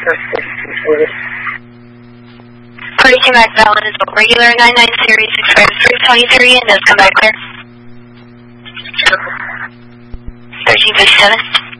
Party came back valid as a regular 99 series expires 3/23 and does come back clear. 1357.